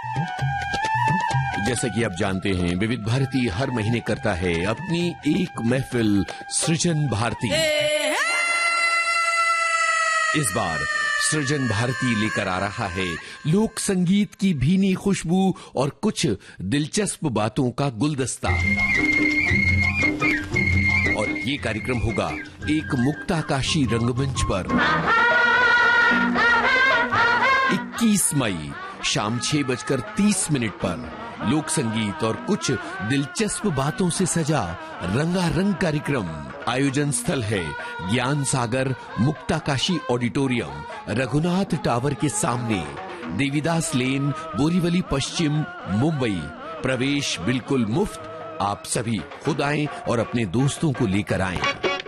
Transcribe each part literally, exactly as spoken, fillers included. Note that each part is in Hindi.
जैसा कि आप जानते हैं, विविध भारती हर महीने करता है अपनी एक महफिल सृजन भारती। इस बार सृजन भारती लेकर आ रहा है लोक संगीत की भीनी खुशबू और कुछ दिलचस्प बातों का गुलदस्ता। और ये कार्यक्रम होगा एक मुक्ताकाशी रंगमंच पर इक्कीस मई शाम छह बजकर तीस मिनट पर लोक संगीत और कुछ दिलचस्प बातों से सजा रंगारंग कार्यक्रम। आयोजन स्थल है ज्ञान सागर मुक्ताकाशी ऑडिटोरियम, रघुनाथ टावर के सामने, देवीदास लेन, बोरीवली पश्चिम, मुंबई। प्रवेश बिल्कुल मुफ्त। आप सभी खुद आएं और अपने दोस्तों को लेकर आएं।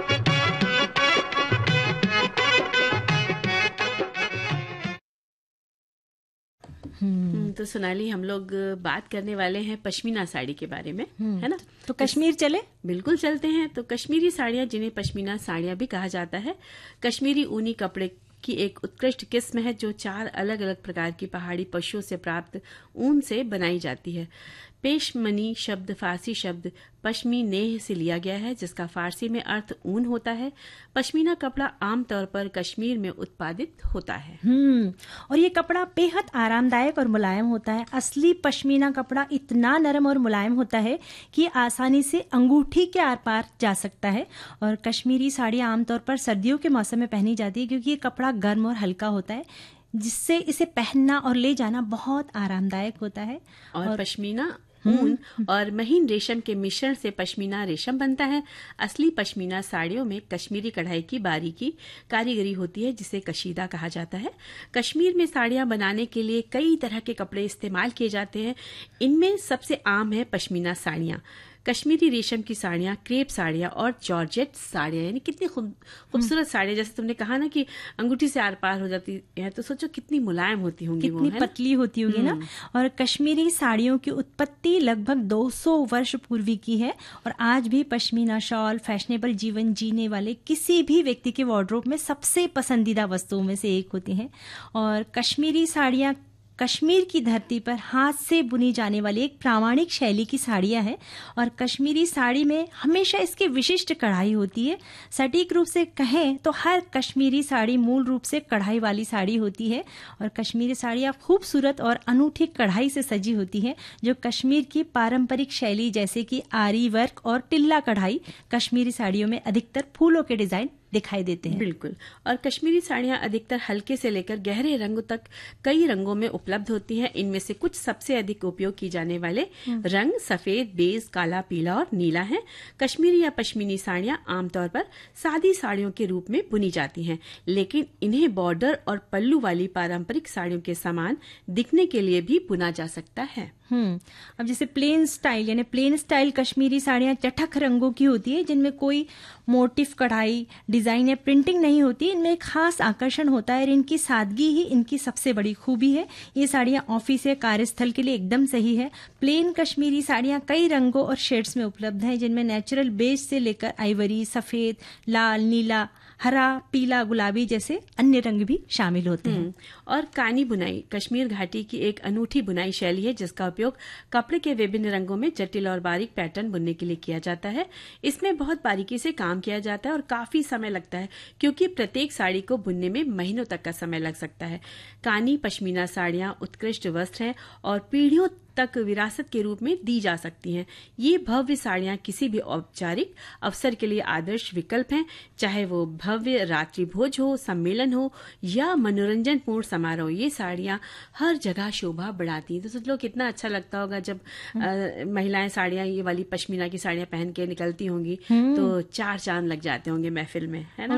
तो सोनाली, हम लोग बात करने वाले हैं पश्मीना साड़ी के बारे में, है ना? तो कश्मीर चले? बिल्कुल चलते हैं। तो कश्मीरी साड़ियां, जिन्हें पश्मीना साड़ियां भी कहा जाता है, कश्मीरी ऊनी कपड़े की एक उत्कृष्ट किस्म है जो चार अलग अलग प्रकार की पहाड़ी पशुओं से प्राप्त ऊन से बनाई जाती है। पेशमनी शब्द फारसी शब्द पश्मी नेह से लिया गया है, जिसका फारसी में अर्थ ऊन होता है। पश्मीना कपड़ा आमतौर पर कश्मीर में उत्पादित होता है। हम्म और ये कपड़ा बेहद आरामदायक और मुलायम होता है। असली पश्मीना कपड़ा इतना नरम और मुलायम होता है कि आसानी से अंगूठी के आर पार जा सकता है। और कश्मीरी साड़ियाँ आमतौर पर सर्दियों के मौसम में पहनी जाती है, क्योंकि ये कपड़ा गर्म और हल्का होता है, जिससे इसे पहनना और ले जाना बहुत आरामदायक होता है। और, और पश्मीना ऊन और महीन रेशम के मिश्रण से पश्मीना रेशम बनता है। असली पश्मीना साड़ियों में कश्मीरी कढ़ाई की बारीकी कारीगरी होती है, जिसे कशीदा कहा जाता है। कश्मीर में साड़ियां बनाने के लिए कई तरह के कपड़े इस्तेमाल किए जाते हैं। इनमें सबसे आम है पश्मीना साड़ियां, कश्मीरी रेशम की साड़ियां, क्रेप साड़ियां और जॉर्जेट साड़ियां। यानी कितनी खूबसूरत साड़ियां, जैसे तुमने कहा ना कि अंगूठी से आर पार हो जाती है, तो सोचो कितनी मुलायम होती होंगी, कितनी वो, पतली होती होगी ना। और कश्मीरी साड़ियों की उत्पत्ति लगभग दो सौ वर्ष पूर्व की है। और आज भी पश्मीना शॉल फैशनेबल जीवन जीने वाले किसी भी व्यक्ति के वार्डरोब में सबसे पसंदीदा वस्तुओं में से एक होती हैं। और कश्मीरी साड़ियां कश्मीर की धरती पर हाथ से बुनी जाने वाली एक प्रामाणिक शैली की साड़ियां हैं। और कश्मीरी साड़ी में हमेशा इसकी विशिष्ट कढ़ाई होती है। सटीक रूप से कहें तो हर कश्मीरी साड़ी मूल रूप से कढ़ाई वाली साड़ी होती है। और कश्मीरी साड़ियां खूबसूरत और अनूठी कढ़ाई से सजी होती हैं, जो कश्मीर की पारंपरिक शैली जैसे कि आरी वर्क और टिल्ला कढ़ाई कश्मीरी साड़ियों में अधिकतर फूलों के डिजाइन दिखाई देते हैं। बिल्कुल। और कश्मीरी साड़ियां अधिकतर हल्के से लेकर गहरे रंगों तक कई रंगों में उपलब्ध होती हैं। इनमें से कुछ सबसे अधिक उपयोग की जाने वाले रंग सफेद, बेज, काला, पीला और नीला हैं। कश्मीरी या पश्मीनी साड़ियां आमतौर पर सादी साड़ियों के रूप में बुनी जाती हैं, लेकिन इन्हें बॉर्डर और पल्लू वाली पारंपरिक साड़ियों के समान दिखने के लिए भी बुना जा सकता है। हम्म अब जैसे प्लेन स्टाइल यानी प्लेन स्टाइल कश्मीरी साड़ियां चटक रंगों की होती है, जिनमें कोई मोटिफ, कढ़ाई, डिजाइन या प्रिंटिंग नहीं होती। इनमें एक खास आकर्षण होता है और इनकी सादगी ही इनकी सबसे बड़ी खूबी है। ये साड़ियां ऑफिस या कार्यस्थल के लिए एकदम सही है। प्लेन कश्मीरी साड़ियां कई रंगों और शेड्स में उपलब्ध हैं, जिनमें नेचुरल बेज से लेकर आइवरी, सफेद, लाल, नीला, हरा, पीला, गुलाबी जैसे अन्य रंग भी शामिल होते हैं। और कानी बुनाई कश्मीर घाटी की एक अनूठी बुनाई शैली है, जिसका उपयोग कपड़े के विभिन्न रंगों में जटिल और बारीक पैटर्न बुनने के लिए किया जाता है। इसमें बहुत बारीकी से काम किया जाता है और काफी समय लगता है, क्योंकि प्रत्येक साड़ी को बुनने में महीनों तक का समय लग सकता है। कानी पश्मीना साड़ियां उत्कृष्ट वस्त्र है और पीढ़ियों तक विरासत के रूप में दी जा सकती हैं। ये भव्य साड़ियां किसी भी औपचारिक अवसर के लिए आदर्श विकल्प हैं, चाहे वो भव्य रात्रि भोज हो, सम्मेलन हो या मनोरंजन पूर्ण समारोह। ये साड़ियां हर जगह शोभा बढ़ाती हैं। तो सोच लो कितना अच्छा लगता होगा जब आ, महिलाएं साड़ियां, ये वाली पश्मीना की साड़ियां पहन के निकलती होंगी, तो चार चांद लग जाते होंगे महफिल में, है ना?